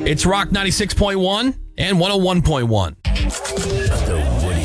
It's Rock 96.1 and 101.1. The Woody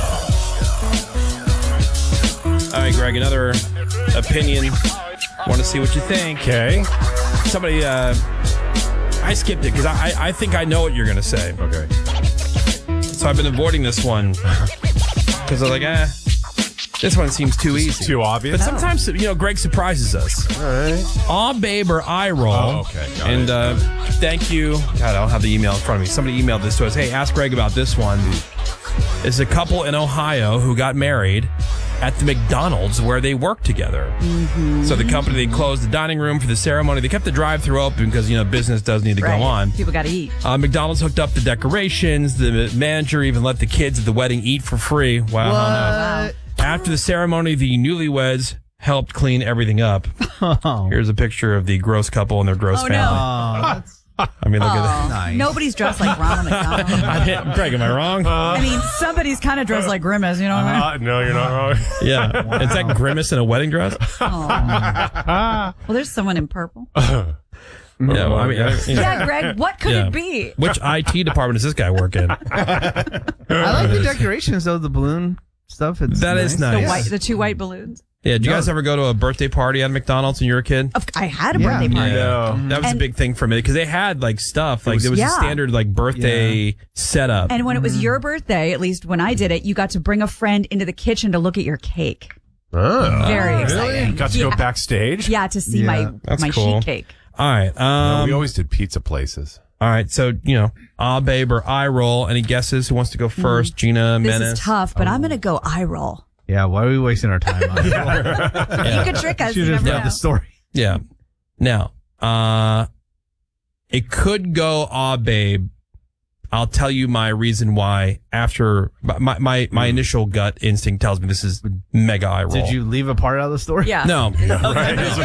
Show. All right, Greg, another opinion. Want to see what you think. Okay. Somebody, I skipped it because I think I know what you're going to say. Okay. So I've been avoiding this one because I'm like, this one seems too easy. Too obvious. But sometimes, Greg surprises us. All right. Aw, babe, or eye roll. Oh, okay. Got and thank you. God, I don't have the email in front of me. Somebody emailed this to us. Hey, ask Greg about this one. It's a couple in Ohio who got married at the McDonald's where they worked together. Mm-hmm. So the company, they closed the dining room for the ceremony. They kept the drive-thru open because, business does need to go on. People got to eat. McDonald's hooked up the decorations. The manager even let the kids at the wedding eat for free. Wow. How nice. After the ceremony, the newlyweds helped clean everything up. Here's a picture of the gross couple and their gross family. No. I mean, look at that. Nice. Nobody's dressed like Ronald McDonald. Greg, am I wrong? I mean, somebody's kind of dressed like Grimace, you know what I mean? No, you're not wrong. Yeah. Wow. Is that Grimace in a wedding dress? Well, there's someone in purple. Yeah, well, I mean, Yeah, Greg, what could it be? Which IT department does this guy work in? I like the decorations, though, the balloon stuff. That is nice. The two white balloons. Yeah, did you guys ever go to a birthday party at McDonald's when you were a kid? I had a birthday party. Yeah. That was a big thing for me because they had stuff there was a standard birthday setup. And when it was your birthday, at least when I did it, you got to bring a friend into the kitchen to look at your cake. Oh, very exciting. Really? Got to go backstage? Yeah, to see my cool. sheet cake. All right. We always did pizza places. All right, so, babe or eye roll. Any guesses? Who wants to go first? Gina, Menace? This is tough, but I'm going to go eye roll. Yeah, why are we wasting our time on it? You could trick us. You just know the story. Yeah. Now, it could go, babe. I'll tell you my reason why after my initial gut instinct tells me this is mega eye roll. Did you leave a part out of the story? Yeah. No. Right.